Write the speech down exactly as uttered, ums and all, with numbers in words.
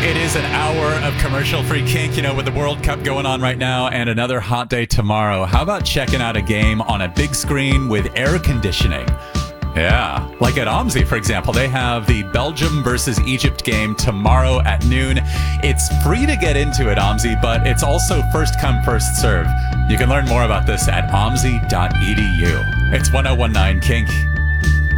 It is an hour of commercial-free kink, you know, with the World Cup going on right now and another hot day tomorrow. How about checking out a game on a big screen with air conditioning? Yeah, like at OMSI, for example, they have the Belgium versus Egypt game tomorrow at noon. It's free to get into at OMSI, but it's also first come, first serve. You can learn more about this at omsi dot e d u. It's one oh one nine Kink.